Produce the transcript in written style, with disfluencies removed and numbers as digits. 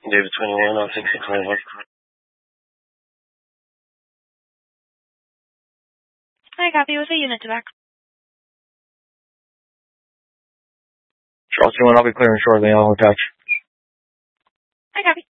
David 21, I'll take 691. Hi, copy. What's the unit to back? Charles 21, I'll be clearing shortly. I'll attach. Hi, copy.